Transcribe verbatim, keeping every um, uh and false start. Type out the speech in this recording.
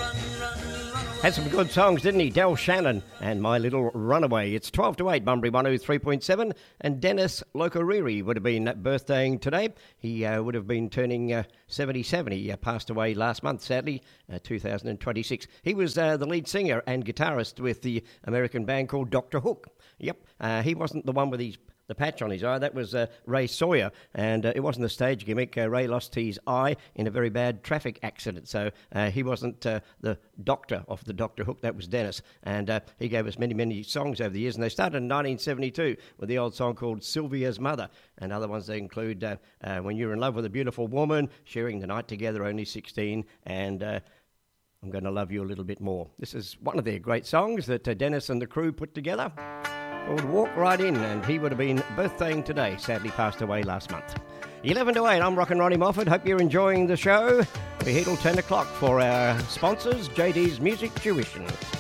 Had some good songs, didn't he? Del Shannon and My Little Runaway. It's twelve to eight, Bunbury one oh three point seven. And Dennis Locoriri would have been birthdaying today. He uh, would have been turning uh, seventy-seven. He uh, passed away last month, sadly, uh, two thousand twenty-six. He was uh, the lead singer and guitarist with the American band called Doctor Hook. Yep, uh, he wasn't the one with his... the patch on his eye. That was uh, Ray Sawyer, and uh, it wasn't a stage gimmick. Uh, Ray lost his eye in a very bad traffic accident, so uh, he wasn't uh, the doctor of the Doctor Hook. That was Dennis, and uh, he gave us many, many songs over the years, and they started in nineteen seventy-two with the old song called Sylvia's Mother, and other ones they include uh, uh, When You're in Love with a Beautiful Woman, Sharing the Night Together, Only sixteen, and... Uh, I'm going to love you a little bit more. This is one of their great songs that uh, Dennis and the crew put together. Called Walk Right In, and he would have been birthdaying today, sadly passed away last month. eleven to eight, I'm Rockin' Ronnie Moffat. Hope you're enjoying the show. We're here till ten o'clock for our sponsors, J D's Music Tuition.